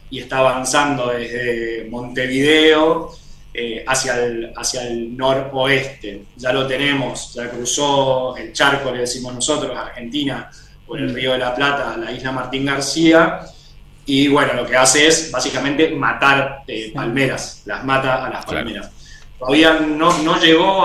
y está avanzando desde Montevideo hacia el noroeste. Ya lo tenemos, ya cruzó el charco, le decimos nosotros, Argentina, por el Río de la Plata, la isla Martín García, y bueno, lo que hace es básicamente matar palmeras, las mata a las palmeras. Claro. Todavía no llegó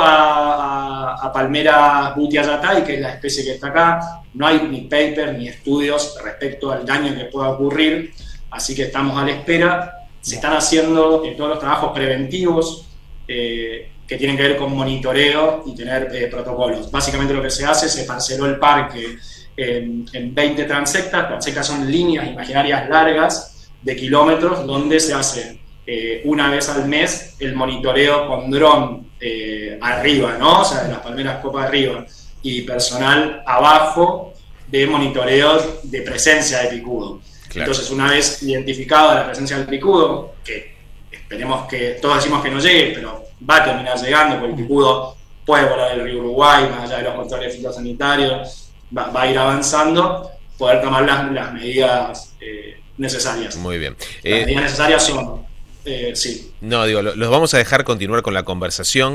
a palmeras butiayatay, que es la especie que está acá. No hay ni paper ni estudios respecto al daño que pueda ocurrir, así que estamos a la espera. Se están haciendo todos los trabajos preventivos que tienen que ver con monitoreo y tener protocolos. Básicamente lo que se hace, se parceló el parque en 20 transectas. Transectas son líneas imaginarias largas de kilómetros donde se hace una vez al mes el monitoreo con dron arriba, ¿no? O sea, de las palmeras copa arriba, y personal abajo de monitoreo de presencia de picudo. Claro. Entonces, una vez identificada la presencia del picudo, que esperemos que todos decimos que no llegue, pero va a terminar llegando, porque el picudo puede volar del río Uruguay, más allá de los controles fitosanitarios, va a ir avanzando, poder tomar las medidas necesarias. Muy bien. Las medidas necesarias son... sí. No, digo, los vamos a dejar continuar con la conversación,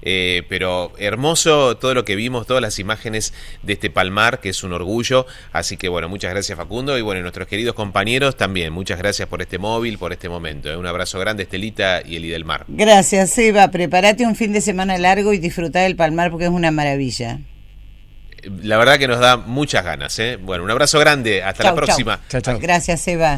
pero hermoso todo lo que vimos, todas las imágenes de este palmar, que es un orgullo. Así que bueno, muchas gracias, Facundo, y bueno, nuestros queridos compañeros también, muchas gracias por este móvil, por este momento. Un abrazo grande, Estelita y Eli del Mar. Gracias, Seba. Prepárate un fin de semana largo y disfrutá del palmar porque es una maravilla. La verdad que nos da muchas ganas, ¿eh? Bueno, un abrazo grande, hasta la próxima. Chau. Gracias, Seba.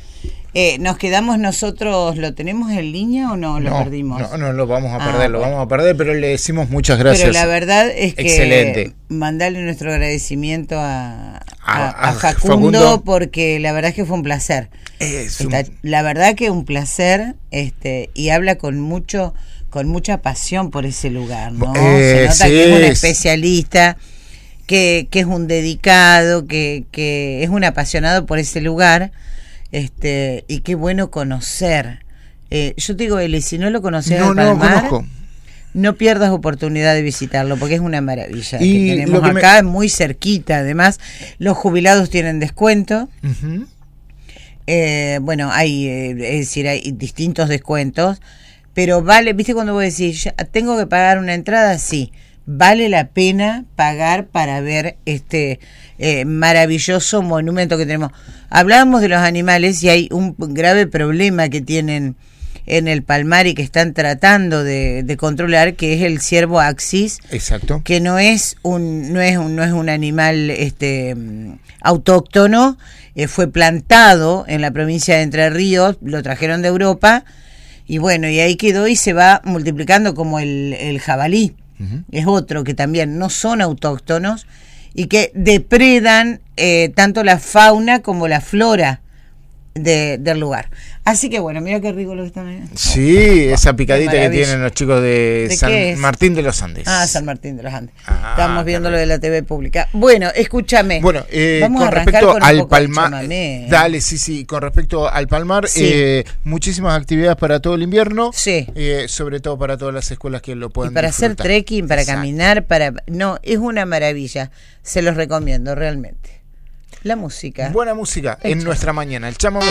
¿Nos quedamos nosotros, lo tenemos en línea o no lo perdimos? No lo vamos a perder, lo vamos a perder, pero le decimos muchas gracias. Pero la verdad es que excelente. Mandarle nuestro agradecimiento a Facundo, porque la verdad es que fue un placer. La verdad que un placer, y habla con mucha pasión por ese lugar, ¿no? Se nota que es un especialista, que es un dedicado, que es un apasionado por ese lugar. Y qué bueno conocer. Yo te digo, Eli, si no lo conoces al Palmar, no pierdas oportunidad de visitarlo, porque es una maravilla. Y que tenemos acá, es muy cerquita. Además, los jubilados tienen descuento. Uh-huh. Bueno, es decir, hay distintos descuentos, pero vale, ¿viste cuando vos decís, tengo que pagar una entrada? Sí, vale la pena pagar para ver este maravilloso monumento que tenemos. Hablábamos de los animales y hay un grave problema que tienen en el Palmar y que están tratando de controlar, que es el ciervo axis. Exacto. Que no es un animal autóctono, fue plantado en la provincia de Entre Ríos, lo trajeron de Europa y bueno, y ahí quedó y se va multiplicando como el jabalí. Uh-huh. Es otro que también no son autóctonos y que depredan tanto la fauna como la flora del lugar. Así que bueno, mira qué rico lo que están viendo. Sí, esa picadita que tienen los chicos de San Martín de los Andes. San Martín de los Andes. Estamos viendo lo de la TV pública. Bueno, escúchame. Bueno, vamos con respecto al Palmar, dale, sí, con respecto al Palmar, sí. Muchísimas actividades para todo el invierno. Sí. Sobre todo para todas las escuelas que lo puedan y para disfrutar. Hacer trekking, para caminar, es una maravilla. Se los recomiendo realmente. La música. Buena música en nuestra mañana. El Chamamé.